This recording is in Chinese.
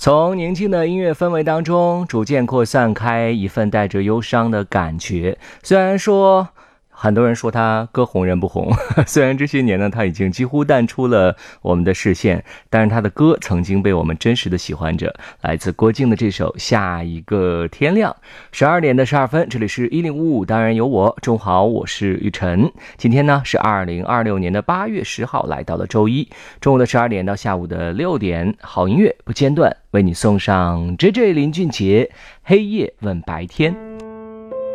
从宁静的音乐氛围当中，逐渐扩散开一份带着忧伤的感觉。虽然说很多人说他歌红人不红，虽然这些年呢他已经几乎淡出了我们的视线，但是他的歌曾经被我们真实的喜欢着。来自郭靖的这首《下一个天亮》，12点的12分，这里是1055，当然有我。中午好，我是玉晨。今天呢是2026年的8月10号，来到了周一，中午的12点到下午的6点，好音乐不间断，为你送上 JJ 林俊杰《黑夜问白天》。